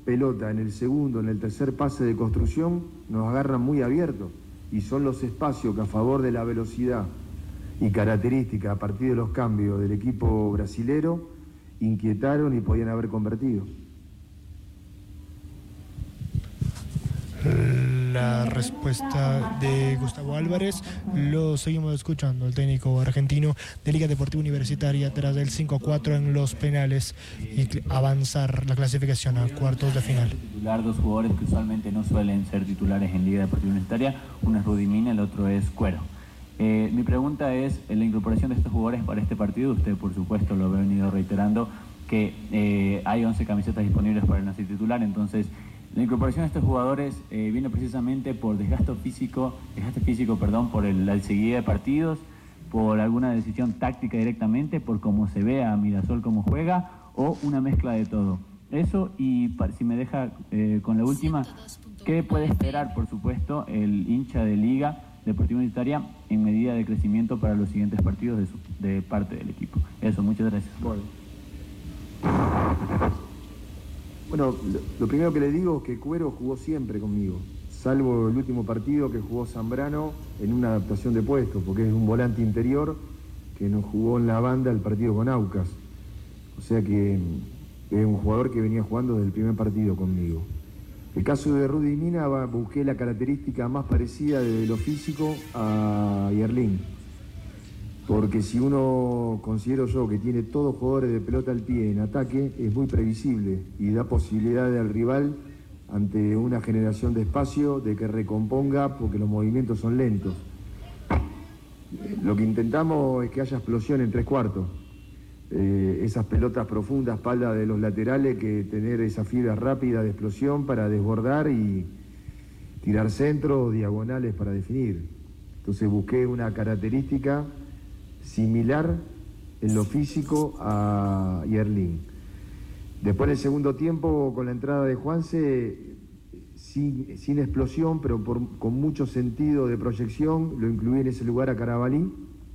pelota en el segundo, en el tercer pase de construcción, nos agarran muy abiertos. Y son los espacios que a favor de la velocidad y características a partir de los cambios del equipo brasilero inquietaron y podían haber convertido. La respuesta de Gustavo Álvarez. Lo seguimos escuchando, el técnico argentino de Liga Deportiva Universitaria, tras del 5-4 en los penales y avanzar la clasificación a cuartos de final. Titular dos jugadores que usualmente no suelen ser titulares en Liga Deportiva Universitaria, uno es Rudy Mina, el otro es Cuero. Mi pregunta es, la incorporación de estos jugadores para este partido, usted por supuesto lo ha venido reiterando, que hay 11 camisetas disponibles para el once titular, entonces la incorporación de estos jugadores viene precisamente por desgaste físico, por la seguida de partidos, por alguna decisión táctica directamente, por cómo se ve a Mirasol cómo juega, o una mezcla de todo. Eso, y si me deja con la última, ¿qué puede esperar, por supuesto, el hincha de Liga Deportiva Universitaria en medida de crecimiento para los siguientes partidos de parte del equipo? Eso, muchas gracias. Bueno, lo primero que le digo es que Cuero jugó siempre conmigo, salvo el último partido que jugó Zambrano en una adaptación de puesto, porque es un volante interior que nos jugó en la banda el partido con Aucas. O sea que es un jugador que venía jugando desde el primer partido conmigo. El caso de Rudy Mina, busqué la característica más parecida de lo físico a Yerlín. Porque si uno, considero yo, que tiene todos jugadores de pelota al pie en ataque, es muy previsible y da posibilidades al rival ante una generación de espacio de que recomponga porque los movimientos son lentos. Lo que intentamos es que haya explosión en tres cuartos. Esas pelotas profundas, espalda de los laterales, que tener esa fibra rápida de explosión para desbordar y tirar centros diagonales para definir. Entonces busqué una característica similar en lo físico a Yerlín. Después, en el segundo tiempo, con la entrada de Juanse, sin explosión, pero con mucho sentido de proyección, lo incluí en ese lugar a Carabalí.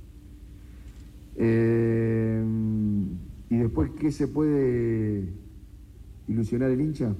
Y después, ¿qué se puede ilusionar el hincha?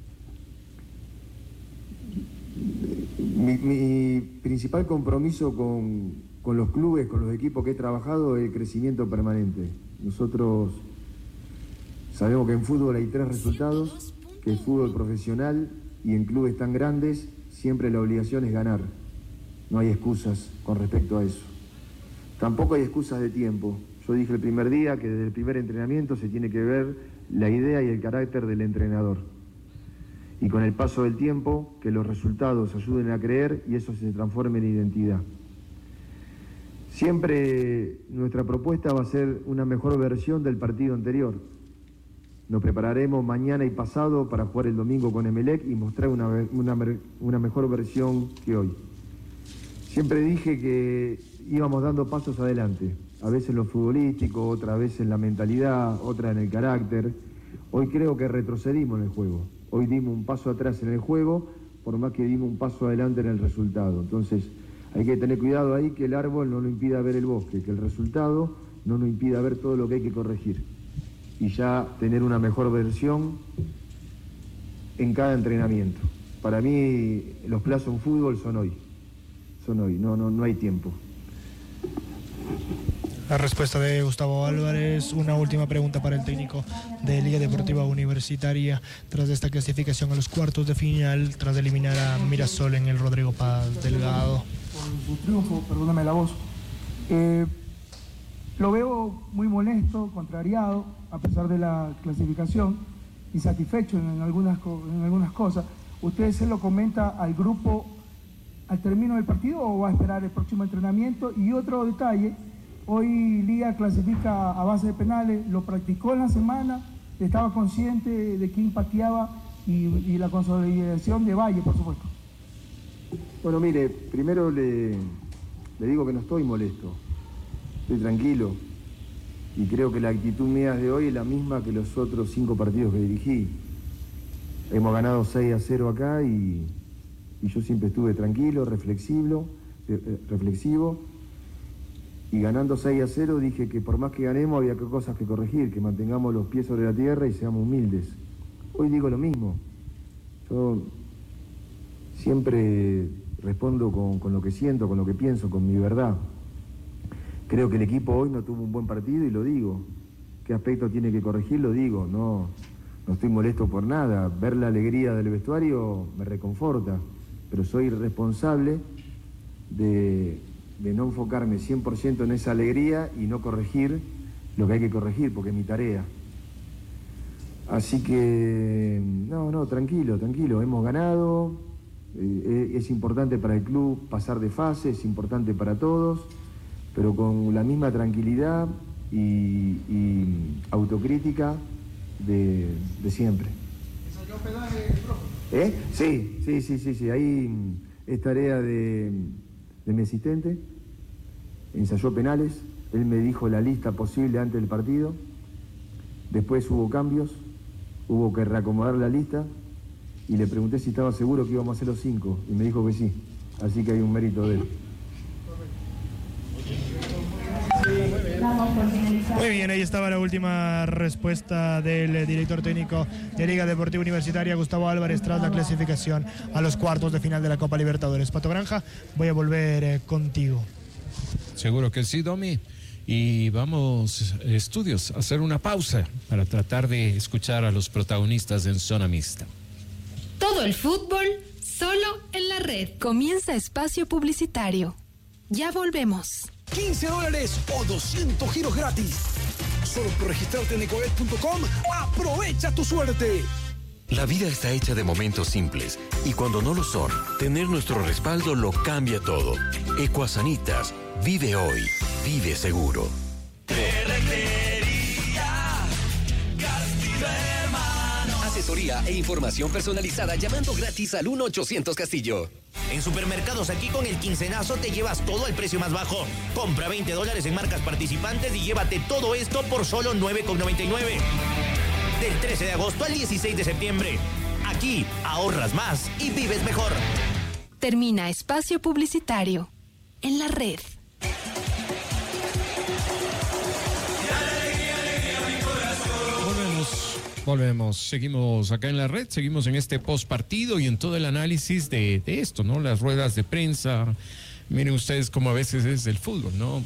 Mi principal compromiso con los clubes, con los equipos que he trabajado, es el crecimiento permanente. Nosotros sabemos que en fútbol hay tres resultados, que es fútbol profesional, y en clubes tan grandes siempre la obligación es ganar. No hay excusas con respecto a eso. Tampoco hay excusas de tiempo. Yo dije el primer día que desde el primer entrenamiento se tiene que ver la idea y el carácter del entrenador. Y con el paso del tiempo, que los resultados ayuden a creer y eso se transforme en identidad. Siempre nuestra propuesta va a ser una mejor versión del partido anterior. Nos prepararemos mañana y pasado para jugar el domingo con Emelec y mostrar una mejor versión que hoy. Siempre dije que íbamos dando pasos adelante, a veces en lo futbolístico, otra vez en la mentalidad, otra en el carácter. Hoy creo que retrocedimos en el juego. Hoy dimos un paso atrás en el juego, por más que dimos un paso adelante en el resultado. Entonces, hay que tener cuidado ahí que el árbol no nos impida ver el bosque, que el resultado no nos impida ver todo lo que hay que corregir. Y ya tener una mejor versión en cada entrenamiento. Para mí, los plazos en fútbol son hoy. No hay tiempo. La respuesta de Gustavo Álvarez. Una última pregunta para el técnico de Liga Deportiva Universitaria tras esta clasificación a los cuartos de final, tras eliminar a Mirasol en el Rodrigo Paz Delgado. Por su triunfo, perdóname la voz. Lo veo muy molesto, contrariado, a pesar de la clasificación, insatisfecho en algunas cosas. ¿Usted se lo comenta al grupo al término del partido o va a esperar el próximo entrenamiento? Y otro detalle, hoy Liga clasifica a base de penales, lo practicó en la semana, estaba consciente de quién pateaba y la consolidación de Valle, por supuesto. Bueno, mire, primero le digo que no estoy molesto, estoy tranquilo y creo que la actitud mía de hoy es la misma que los otros 5 partidos que dirigí. Hemos ganado 6-0 acá y yo siempre estuve tranquilo, reflexivo, y ganando 6-0 dije que por más que ganemos había cosas que corregir, que mantengamos los pies sobre la tierra y seamos humildes. Hoy digo lo mismo, Yo siempre respondo con lo que siento, con lo que pienso, con mi verdad. Creo que el equipo hoy no tuvo un buen partido y lo digo. ¿Qué aspecto tiene que corregir? Lo digo. No estoy molesto por nada. Ver la alegría del vestuario me reconforta. Pero soy responsable de no enfocarme 100% en esa alegría y no corregir lo que hay que corregir, porque es mi tarea. Así que, tranquilo. Hemos ganado. Es importante para el club pasar de fase, es importante para todos, pero con la misma tranquilidad y autocrítica de siempre. ¿Ensayó penales, profe? Sí. Ahí es tarea de mi asistente. Ensayó penales. Él me dijo la lista posible antes del partido. Después hubo cambios. Hubo que reacomodar la lista. Y le pregunté si estaba seguro que íbamos a hacer los 5. Y me dijo que sí. Así que hay un mérito de él. Muy bien, ahí estaba la última respuesta del director técnico de Liga Deportiva Universitaria, Gustavo Álvarez, tras la clasificación a los cuartos de final de la Copa Libertadores. Pato Granja, voy a volver contigo. Seguro que sí, Domi. Y vamos, estudios, a hacer una pausa para tratar de escuchar a los protagonistas en zona mixta. Todo el fútbol, solo en la red. Comienza espacio publicitario. Ya volvemos. $15 o 200 giros gratis. Solo por registrarte en ecoet.com, aprovecha tu suerte. La vida está hecha de momentos simples y cuando no lo son, tener nuestro respaldo lo cambia todo. Ecuasanitas, vive hoy, vive seguro. Asesoría e información personalizada llamando gratis al 1-800 Castillo. En Supermercados Aquí con el quincenazo te llevas todo al precio más bajo. Compra $20 en marcas participantes y llévate todo esto por solo $9,99. Del 13 de agosto al 16 de septiembre. Aquí ahorras más y vives mejor. Termina espacio publicitario en la red. Volvemos, seguimos acá en la red, seguimos en este post partido y en todo el análisis de esto, ¿no? Las ruedas de prensa. Miren ustedes cómo a veces es el fútbol, ¿no?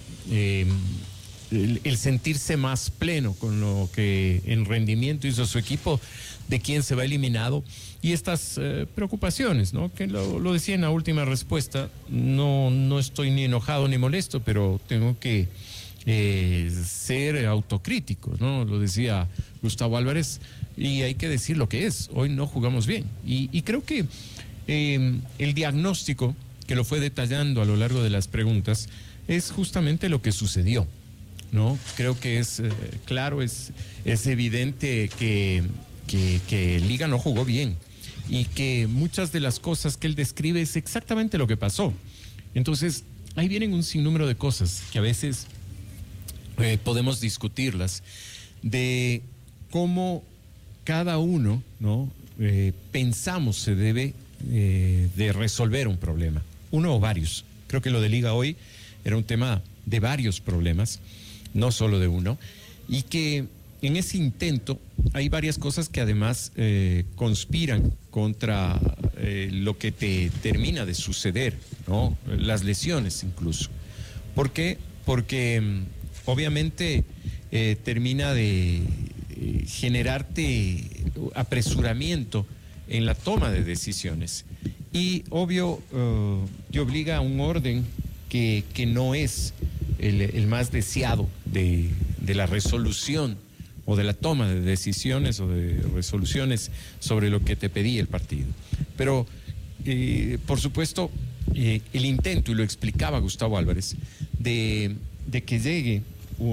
El sentirse más pleno con lo que en rendimiento hizo su equipo, de quién se va eliminado y estas preocupaciones, ¿no? Que lo decía en la última respuesta, no estoy ni enojado ni molesto, pero tengo que ser autocrítico, ¿no? Lo decía Gustavo Álvarez y hay que decir lo que es. Hoy no jugamos bien y creo que el diagnóstico que lo fue detallando a lo largo de las preguntas es justamente lo que sucedió, ¿no? Creo que es claro, es evidente que Liga no jugó bien y que muchas de las cosas que él describe es exactamente lo que pasó. Entonces ahí vienen un sinnúmero de cosas que a veces podemos discutirlas, de cómo cada uno, ¿no? Pensamos se debe de resolver un problema, uno o varios. Creo que lo de Liga hoy era un tema de varios problemas, no solo de uno, y que en ese intento hay varias cosas que además conspiran contra lo que te termina de suceder, ¿no? Las lesiones incluso. ¿Por qué? Porque obviamente termina de generarte apresuramiento en la toma de decisiones y obvio te obliga a un orden que no es el más deseado de la resolución o de la toma de decisiones o de resoluciones sobre lo que te pedía el partido. Pero por supuesto el intento, y lo explicaba Gustavo Álvarez, de que llegue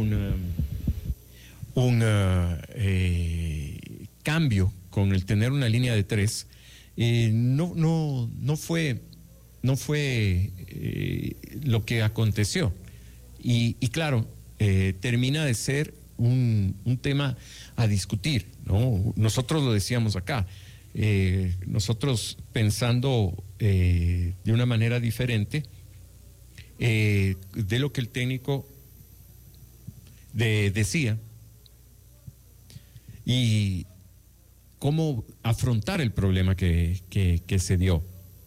un cambio con el tener una línea de 3, no fue lo que aconteció. Y claro, termina de ser un tema a discutir, ¿no? Nosotros lo decíamos acá, nosotros pensando de una manera diferente de lo que el técnico decía, y cómo afrontar el problema que se dio.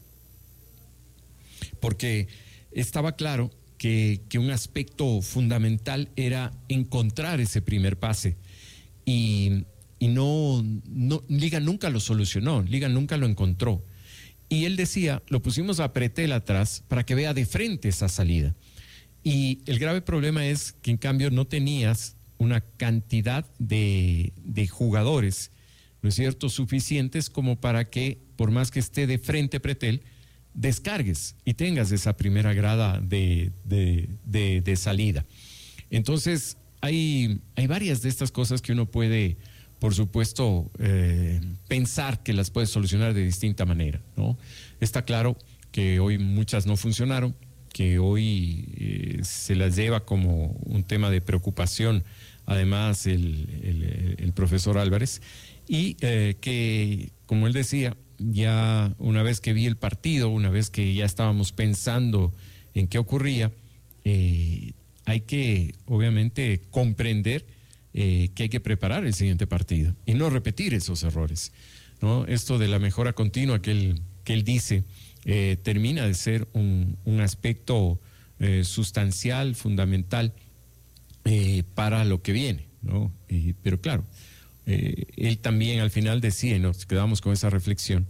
Porque estaba claro que un aspecto fundamental era encontrar ese primer pase. Y no, Liga nunca lo solucionó, Liga nunca lo encontró. Y él decía, lo pusimos a Pretel atrás para que vea de frente esa salida. Y el grave problema es que en cambio no tenías una cantidad de jugadores, ¿no es cierto?, suficientes como para que, por más que esté de frente Pretel, descargues y tengas esa primera grada de salida. Entonces, hay varias de estas cosas que uno puede, por supuesto, pensar que las puede solucionar de distinta manera, ¿no? Está claro que hoy muchas no funcionaron, que hoy se las lleva como un tema de preocupación, además el profesor Álvarez, y que, como él decía, ya una vez que vi el partido, una vez que ya estábamos pensando en qué ocurría, hay que obviamente comprender que hay que preparar el siguiente partido y no repetir esos errores, ¿no? Esto de la mejora continua que él dice termina de ser un aspecto sustancial, fundamental para lo que viene, ¿no? Pero claro, él también al final decía, y nos quedamos con esa reflexión,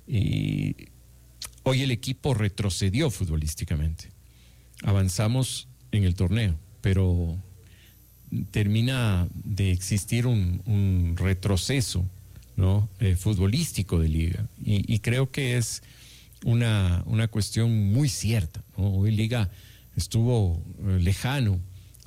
hoy el equipo retrocedió futbolísticamente, avanzamos en el torneo, pero termina de existir un retroceso, ¿no?, futbolístico de Liga, y creo que es una cuestión muy cierta, ¿no? Hoy Liga estuvo lejano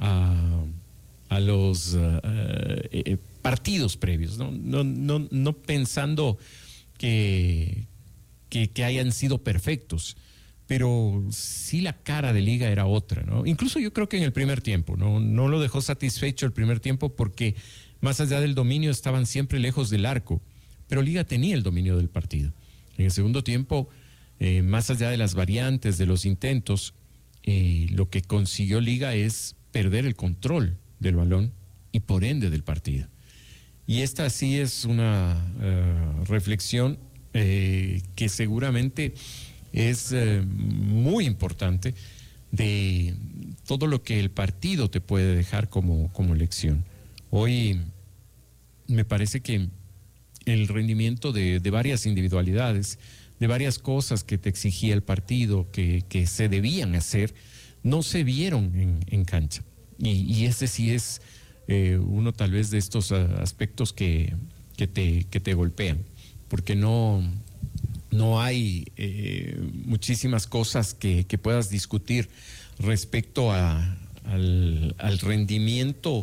a los partidos previos, no pensando que hayan sido perfectos, pero sí la cara de Liga era otra, ¿no? Incluso yo creo que en el primer tiempo, no lo dejó satisfecho el primer tiempo, porque más allá del dominio estaban siempre lejos del arco, pero Liga tenía el dominio del partido. En el segundo tiempo, más allá de las variantes, de los intentos, lo que consiguió Liga es perder el control del balón y por ende del partido. Y esta sí es una reflexión que seguramente es muy importante de todo lo que el partido te puede dejar como lección. Hoy me parece que el rendimiento de varias individualidades, de varias cosas que te exigía el partido, que se debían hacer, no se vieron en cancha. Y ese sí es uno tal vez de estos aspectos que te golpean, porque no hay muchísimas cosas que puedas discutir respecto al rendimiento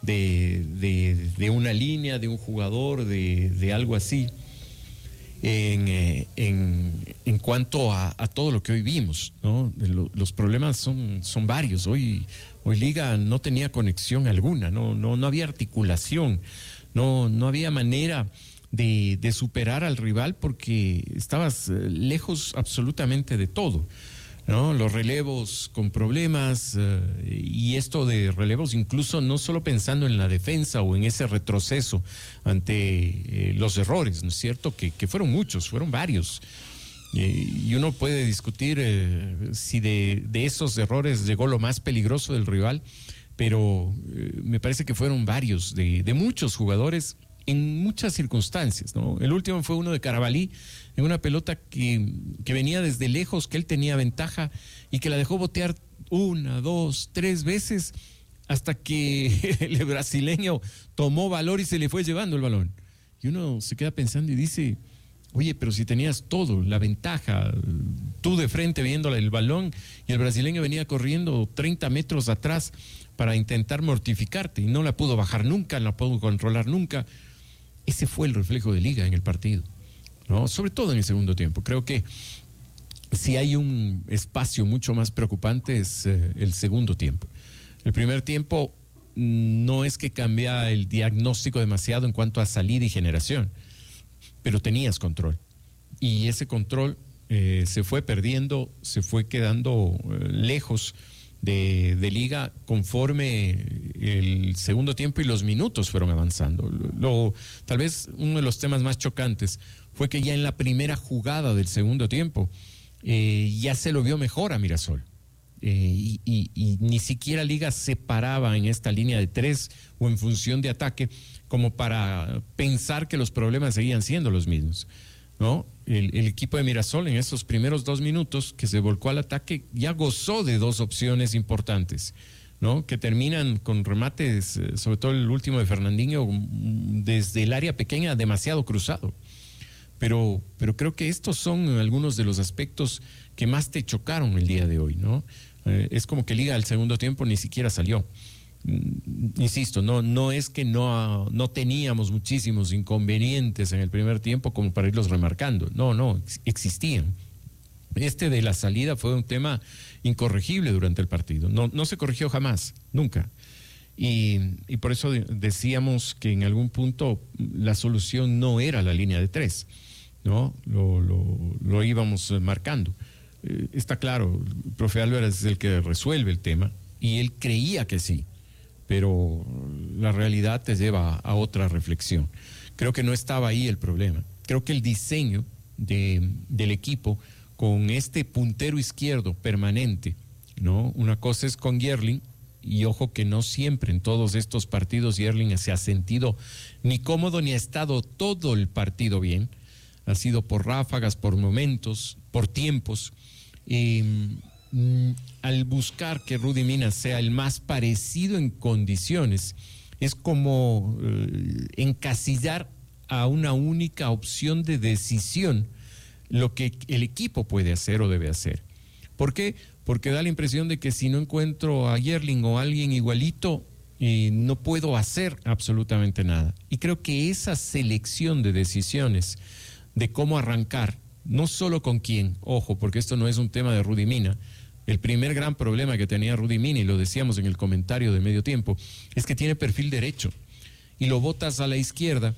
de una línea, de un jugador, de algo así, en cuanto a todo lo que hoy vimos, ¿no? Los problemas son varios. Hoy Liga no tenía conexión alguna, no había articulación, no había manera de superar al rival, porque estabas lejos absolutamente de todo, ¿no? Los relevos con problemas, y esto de relevos incluso no solo pensando en la defensa o en ese retroceso ante los errores, ¿no es cierto? Que fueron muchos, fueron varios. Y uno puede discutir si de esos errores llegó lo más peligroso del rival, pero me parece que fueron varios, de muchos jugadores en muchas circunstancias, ¿no? El último fue uno de Carabalí, en una pelota que venía desde lejos, que él tenía ventaja y que la dejó botear 1, 2, 3 veces hasta que el brasileño tomó valor y se le fue llevando el balón. Y uno se queda pensando y dice, oye, pero si tenías todo, la ventaja, tú de frente viendo el balón y el brasileño venía corriendo 30 metros atrás para intentar mortificarte y no la pudo bajar nunca, no la pudo controlar nunca. Ese fue el reflejo de Liga en el partido, ¿no? Sobre todo en el segundo tiempo. Creo que si hay un espacio mucho más preocupante es el segundo tiempo. El primer tiempo no es que cambia el diagnóstico demasiado en cuanto a salida y generación, pero tenías control. Y ese control se fue perdiendo, se fue quedando lejos de liga conforme el segundo tiempo y los minutos fueron avanzando. Tal vez uno de los temas más chocantes fue que ya en la primera jugada del segundo tiempo ya se lo vio mejor a Mirasol. Y ni siquiera Liga se paraba en esta línea de 3 o en función de ataque como para pensar que los problemas seguían siendo los mismos, ¿no? El equipo de Mirasol en esos primeros 2 minutos que se volcó al ataque ya gozó de 2 opciones importantes, ¿no? Que terminan con remates, sobre todo el último de Fernandinho, desde el área pequeña demasiado cruzado. Pero creo que estos son algunos de los aspectos que más te chocaron el día de hoy, ¿no? Es como que Liga al segundo tiempo ni siquiera salió. Insisto, no es que no teníamos muchísimos inconvenientes en el primer tiempo como para irlos remarcando. No, existían. Este de la salida fue un tema incorregible durante el partido. No se corrigió jamás, nunca. Y por eso decíamos que en algún punto la solución no era la línea de 3, ¿no? Lo íbamos marcando. Está claro, el profe Álvarez es el que resuelve el tema y él creía que sí, pero la realidad te lleva a otra reflexión. Creo que no estaba ahí el problema. Creo que el diseño del equipo con este puntero izquierdo permanente, ¿no? Una cosa es con Yerling, y ojo que no siempre en todos estos partidos Yerling se ha sentido ni cómodo ni ha estado todo el partido bien. Ha sido por ráfagas, por momentos, por tiempos. Al buscar que Rudy Mina sea el más parecido en condiciones, es como encasillar a una única opción de decisión lo que el equipo puede hacer o debe hacer. ¿Por qué? Porque da la impresión de que si no encuentro a Yerling o a alguien igualito, no puedo hacer absolutamente nada. Y creo que esa selección de decisiones de cómo arrancar, no solo con quién, ojo, porque esto no es un tema de Rudy Mina. El primer gran problema que tenía Rudy Mina, y lo decíamos en el comentario de medio tiempo, es que tiene perfil derecho y lo botas a la izquierda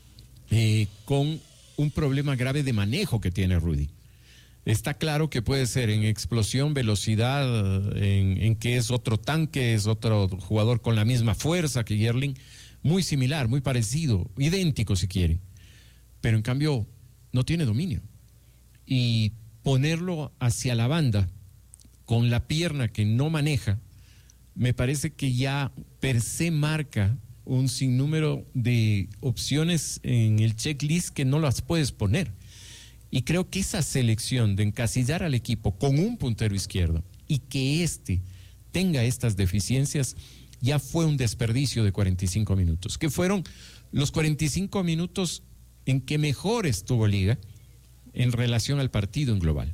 con un problema grave de manejo que tiene Rudy. Está claro que puede ser en explosión, velocidad, en que es otro tanque, es otro jugador con la misma fuerza que Yerling, muy similar, muy parecido, idéntico si quieren, pero en cambio no tiene dominio. Y ponerlo hacia la banda con la pierna que no maneja, me parece que ya per se marca un sinnúmero de opciones en el checklist que no las puedes poner. Y creo que esa selección de encasillar al equipo con un puntero izquierdo y que éste tenga estas deficiencias ya fue un desperdicio de 45 minutos, que fueron los 45 minutos en que mejor estuvo Liga en relación al partido en global.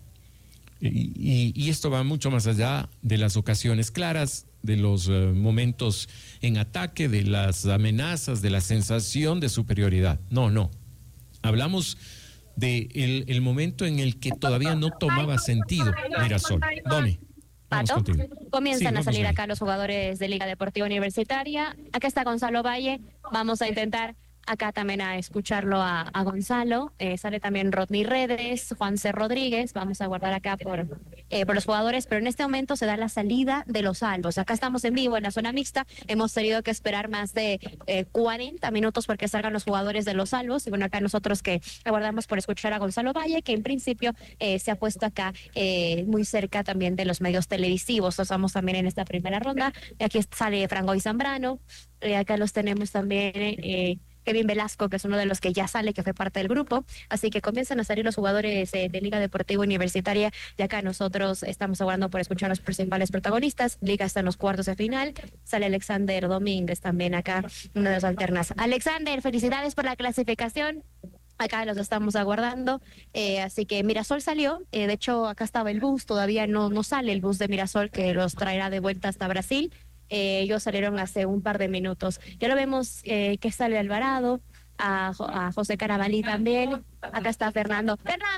Y esto va mucho más allá de las ocasiones claras, de los momentos en ataque, de las amenazas, de la sensación de superioridad. No. Hablamos de el momento en el que todavía no tomaba sentido Mirasol. Doni, vamos contigo. Comienzan a salir acá los jugadores de Liga Deportiva Universitaria. Acá está Gonzalo Valle. Vamos a intentar acá también a escucharlo a Gonzalo. Sale también Rodney Redes, Juanse Rodríguez. Vamos a guardar acá por los jugadores, pero en este momento se da la salida de los salvos. Acá estamos en vivo en la zona mixta. Hemos tenido que esperar más de 40 minutos porque salgan los jugadores de los salvos. Y bueno, acá nosotros que aguardamos por escuchar a Gonzalo Valle, que en principio se ha puesto acá muy cerca también de los medios televisivos. Estamos también en esta primera ronda. Aquí sale Franco y Zambrano. Acá los tenemos también Kevin Velasco, que es uno de los que ya sale, que fue parte del grupo. Así que comienzan a salir los jugadores de Liga Deportiva Universitaria y acá nosotros estamos aguardando por escuchar a los principales protagonistas. Liga está en los cuartos de final. Sale Alexander Domínguez también acá, una de las alternas. Alexander, felicidades por la clasificación. Acá los estamos aguardando, así que Mirasol salió, de hecho acá estaba el bus, todavía no sale el bus de Mirasol que los traerá de vuelta hasta Brasil. Ellos salieron hace un par de minutos. Ya lo vemos que sale Alvarado, a José Carabalí también. Acá está Fernando,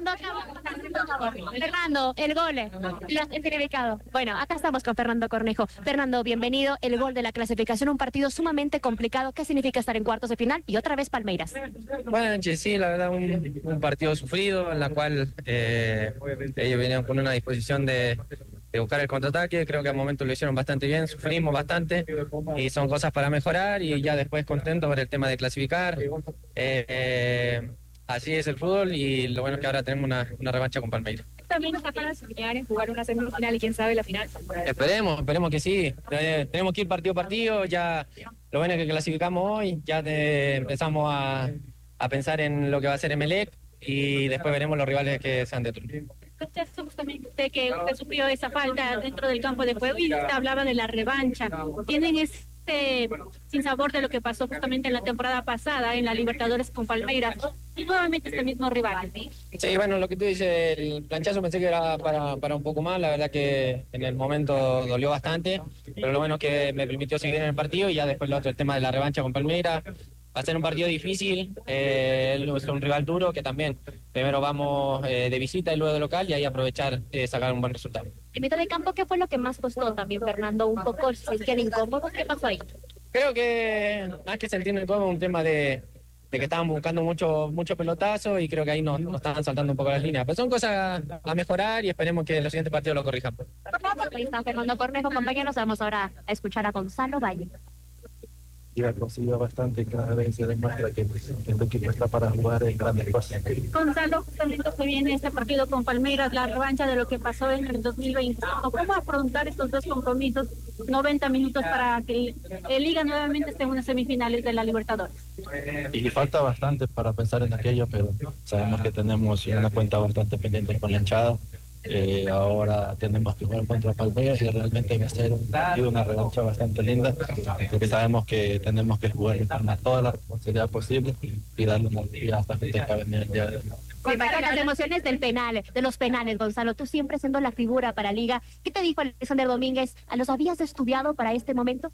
el gol, el significado. Bueno, acá estamos con Fernando Cornejo. Fernando, bienvenido. El gol de la clasificación, un partido sumamente complicado. ¿Qué significa estar en cuartos de final? Y otra vez Palmeiras. Bueno, sí, la verdad, un partido sufrido, en la cual ellos venían con una disposición de buscar el contraataque. Creo que al momento lo hicieron bastante bien, sufrimos bastante y son cosas para mejorar, y ya después contento por el tema de clasificar. Así es el fútbol, y lo bueno es que ahora tenemos una revancha con Palmeiras. ¿También está para soñar en jugar una semifinal y quién sabe la final? Esperemos que sí. Tenemos que ir partido a partido. Ya lo bueno es que clasificamos hoy, ya empezamos a pensar en lo que va a ser Emelec, y después veremos los rivales que sean de turno. Usted justamente que usted sufrió esa falta dentro del campo de juego y usted hablaba de la revancha. ¿Tienen este sinsabor de lo que pasó justamente en la temporada pasada en la Libertadores con Palmeiras y nuevamente este mismo rival? Sí, bueno, lo que tú dices, el planchazo pensé que era para un poco más. La verdad que en el momento dolió bastante, pero lo bueno es que me permitió seguir en el partido, y ya después lo otro, el tema de la revancha con Palmeiras. Va a ser un partido difícil, es un rival duro que también primero vamos de visita y luego de local, y ahí aprovechar sacar un buen resultado. En mitad de campo, ¿qué fue lo que más costó también, Fernando? Un poco se sienten incómodos, ¿qué pasó ahí? Creo que más que sentirme incómodo, un tema de que estaban buscando mucho pelotazo, y creo que ahí nos estaban saltando un poco las líneas. Pero son cosas a mejorar, y esperemos que en los siguientes partidos lo corrijan. Ahí está Fernando Cornejo, compañeros. Vamos ahora a escuchar a Gonzalo Valle. Y ha conseguido bastante, cada vez se demuestra que el equipo está para jugar en grandes cosas. Gonzalo, justamente se viene este partido con Palmeiras, la revancha de lo que pasó en el 2020. ¿Cómo afrontar estos dos compromisos, 90 minutos para que el Liga nuevamente esté en unas semifinales de la Libertadores? Y falta bastante para pensar en aquello, pero sabemos que tenemos una cuenta bastante pendiente con la hinchada. Ahora tenemos que jugar contra Palmeiras, y realmente va a ser una revancha bastante linda, porque sabemos que tenemos que jugar con toda la responsabilidad posible y darle una alegría a esta gente que va a venir el día de hoy. Las emociones de los penales, Gonzalo, tú siempre siendo la figura para Liga. ¿Qué te dijo Alexander Domínguez? ¿Los habías estudiado para este momento?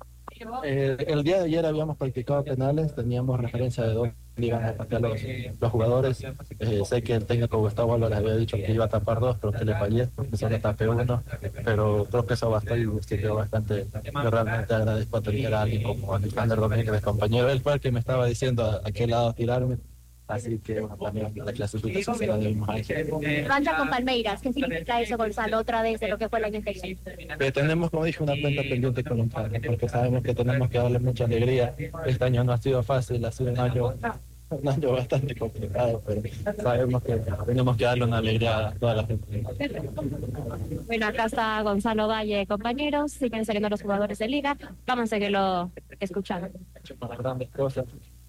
El día de ayer habíamos practicado penales, teníamos referencia de dónde iban a patear los jugadores. Sé que el técnico Gustavo Álvarez había dicho que iba a tapar dos, pero que le fallé, porque solo tapé uno, pero creo que eso bastante, y sirvió bastante. Yo realmente agradezco a tener a alguien como Alexander Domínguez, compañero. Él fue el que me estaba diciendo a qué lado tirarme. Así que también la clasificación se la debemos a él. Revancha con Palmeiras, ¿qué significa eso, Gonzalo, otra vez de lo que fue el año anterior? Tenemos, como dije, una cuenta pendiente con un padre, porque sabemos que tenemos que darle mucha alegría. Este año no ha sido fácil, ha sido un año bastante complicado, pero sabemos que tenemos que darle una alegría a toda la gente. Bueno, acá está Gonzalo Valle, compañeros, siguen saliendo los jugadores de Liga, vamos a seguirlo escuchando. Para grandes cosas.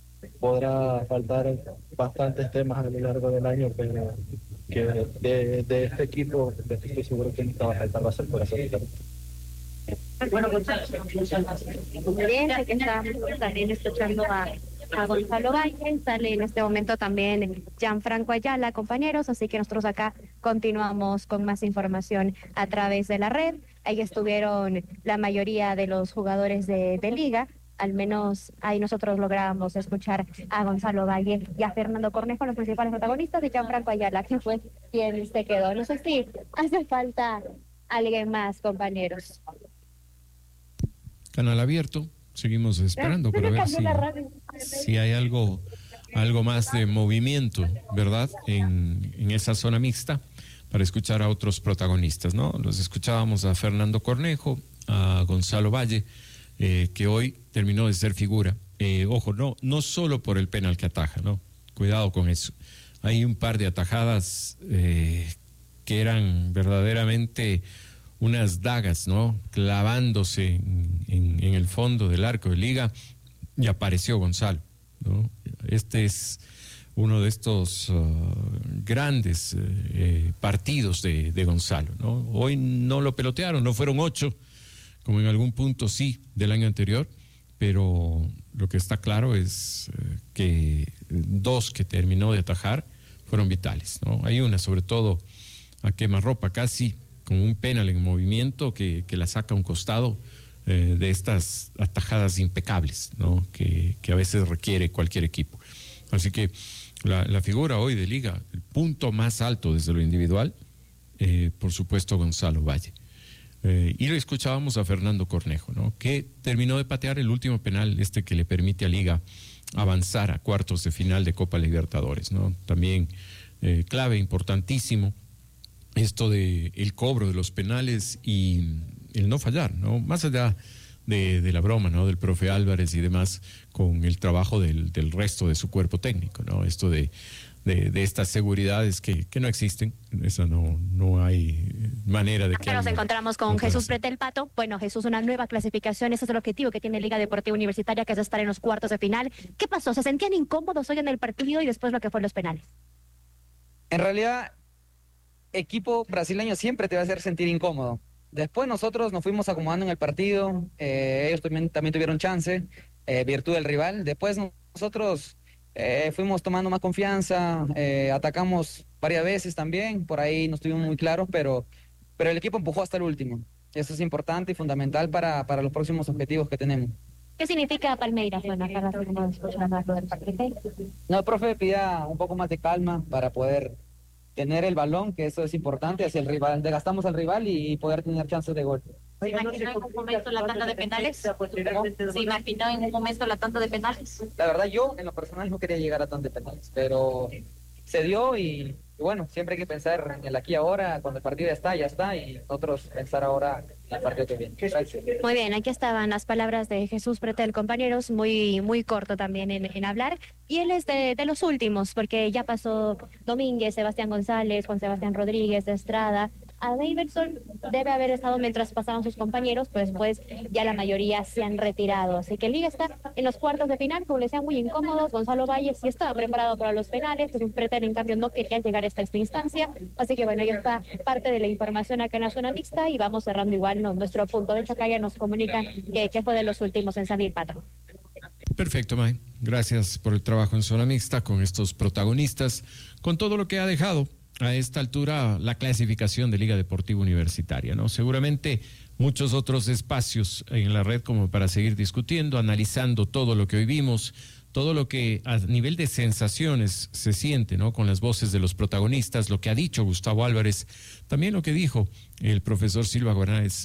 Podrá faltar bastantes temas a lo largo del año, pero que de este equipo estoy seguro que nunca va a faltar, va a ser por eso. Bueno, Gonzalo, muy bien, aquí estamos también escuchando a Gonzalo Valle, sale en este momento también Gianfranco Ayala, compañeros, así que nosotros acá continuamos con más información a través de la red. Ahí estuvieron la mayoría de los jugadores de Liga. Al menos ahí nosotros logramos escuchar a Gonzalo Valle y a Fernando Cornejo, los principales protagonistas, de Gianfranco Ayala, que fue quien se quedó. No sé si hace falta alguien más, compañeros. Canal abierto, seguimos esperando para ver si hay algo más de movimiento, ¿verdad? En esa zona mixta, para escuchar a otros protagonistas, ¿no? Los escuchábamos a Fernando Cornejo, a Gonzalo Valle, que hoy terminó de ser figura. Ojo, no solo por el penal que ataja, ¿no? Cuidado con eso. Hay un par de atajadas que eran verdaderamente unas dagas, ¿no? Clavándose en el fondo del arco de Liga, y apareció Gonzalo, ¿no? Este es uno de estos grandes partidos de Gonzalo, ¿no? Hoy no lo pelotearon, no fueron 8, como en algún punto sí del año anterior, pero lo que está claro es que 2 que terminó de atajar fueron vitales, ¿no? Hay una, sobre todo, a quemarropa, casi con un penal en movimiento que la saca a un costado, de estas atajadas impecables, ¿no? Que a veces requiere cualquier equipo. Así que la figura hoy de Liga, el punto más alto desde lo individual, por supuesto Gonzalo Valle. Y lo escuchábamos a Fernando Cornejo, ¿no? Que terminó de patear el último penal, que le permite a Liga avanzar a cuartos de final de Copa Libertadores, ¿no? También clave, importantísimo, esto de el cobro de los penales y el no fallar, ¿no? Más allá de la broma, ¿no? Del profe Álvarez y demás, con el trabajo del resto de su cuerpo técnico, ¿no? Esto de estas seguridades que no existen, eso no hay manera de que... Acá nos encontramos con Jesús Pretel Pato. Bueno, Jesús, una nueva clasificación, ese es el objetivo que tiene Liga Deportiva Universitaria, que es estar en los cuartos de final. ¿Qué pasó? ¿Se sentían incómodos hoy en el partido y después lo que fue los penales? En realidad, equipo brasileño siempre te va a hacer sentir incómodo. Después nosotros nos fuimos acomodando en el partido, ellos también tuvieron chance, virtud del rival. Después nosotros fuimos tomando más confianza, atacamos varias veces también, por ahí no estuvimos muy claros, pero el equipo empujó hasta el último. Eso es importante y fundamental para los próximos objetivos que tenemos. ¿Qué significa Palmeiras? Bueno, acá la segunda del partido. No, el profe pida un poco más de calma para poder tener el balón, que eso es importante, hacia el rival, desgastamos al rival y poder tener chances de gol. ¿Se imaginó en un momento la tanda de penales? ¿Se imaginó en un momento la tanda de penales? La verdad, yo en lo personal no quería llegar a tanda de penales, pero se dio y bueno, siempre hay que pensar en el aquí y ahora, cuando el partido ya está, y nosotros pensar ahora en el partido que viene. Gracias. Muy bien, aquí estaban las palabras de Jesús Pretel, compañeros, muy corto también en hablar, y él es de los últimos, porque ya pasó Domínguez, Sebastián González, Juan Sebastián Rodríguez, Estrada. A Davidson debe haber estado mientras pasaban sus compañeros, pues después ya la mayoría se han retirado. Así que Liga está en los cuartos de final, como les decía, muy incómodos. Gonzalo Valle sí estaba preparado para los penales, Jesús Pretel en cambio no quería llegar hasta esta instancia. Así que bueno, ahí está parte de la información acá en la zona mixta y vamos cerrando igual nuestro punto. De hecho, acá ya nos comunican que fue de los últimos en salir, Pato. Perfecto, May. Gracias por el trabajo en zona mixta con estos protagonistas, con todo lo que ha dejado a esta altura la clasificación de Liga Deportiva Universitaria, ¿no? Seguramente muchos otros espacios en la red como para seguir discutiendo, analizando todo lo que hoy vimos, todo lo que a nivel de sensaciones se siente, ¿no? Con las voces de los protagonistas, lo que ha dicho Gustavo Álvarez, también lo que dijo el profesor Silva Guarnaez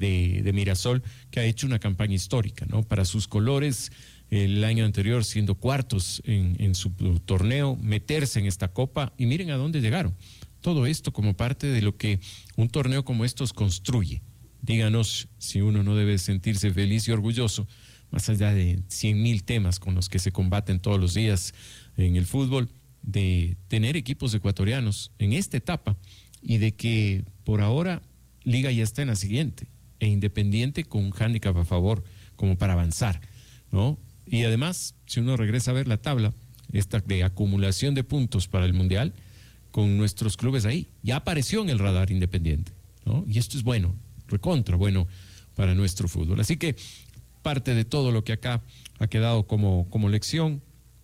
de Mirasol, que ha hecho una campaña histórica, ¿no? Para sus colores, el año anterior siendo cuartos en su torneo, meterse en esta copa y miren a dónde llegaron. Todo esto como parte de lo que un torneo como estos construye. Díganos si uno no debe sentirse feliz y orgulloso, más allá de 100,000 temas con los que se combaten todos los días en el fútbol, de tener equipos ecuatorianos en esta etapa y de que por ahora Liga ya está en la siguiente e Independiente con un hándicap a favor como para avanzar, ¿no? Y además, si uno regresa a ver la tabla, esta de acumulación de puntos para el Mundial, con nuestros clubes ahí, ya apareció en el radar Independiente, ¿no? Y esto es bueno, recontra bueno para nuestro fútbol. Así que parte de todo lo que acá ha quedado como lección,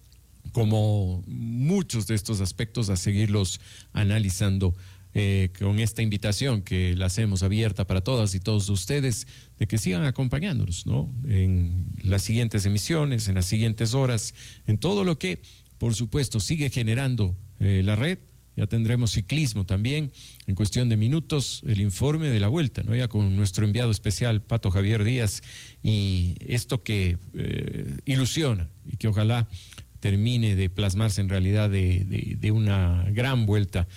como muchos de estos aspectos, a seguirlos analizando con esta invitación que la hacemos abierta para todas y todos ustedes, de que sigan acompañándonos, ¿no? En las siguientes emisiones, en las siguientes horas, en todo lo que, por supuesto, sigue generando la red. Ya tendremos ciclismo también, en cuestión de minutos, el informe de la vuelta, ¿no? Ya con nuestro enviado especial, Pato Javier Díaz, y esto que ilusiona y que ojalá termine de plasmarse en realidad de una gran vuelta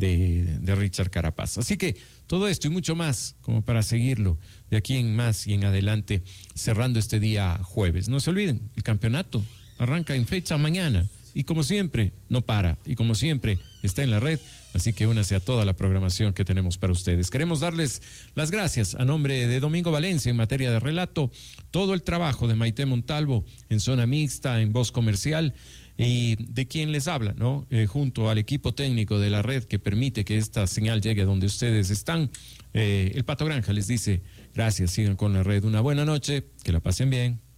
de Richard Carapaz. Así que todo esto y mucho más como para seguirlo de aquí en más y en adelante, cerrando este día jueves. No se olviden, el campeonato arranca en fecha mañana y como siempre no para y como siempre está en la red, así que únase a toda la programación que tenemos para ustedes. Queremos darles las gracias a nombre de Domingo Valencia en materia de relato, todo el trabajo de Maite Montalvo en zona mixta, en voz comercial, y de quien les habla, ¿no? Junto al equipo técnico de la red que permite que esta señal llegue a donde ustedes están. El Pato Granja les dice gracias, sigan con la red, una buena noche, que la pasen bien.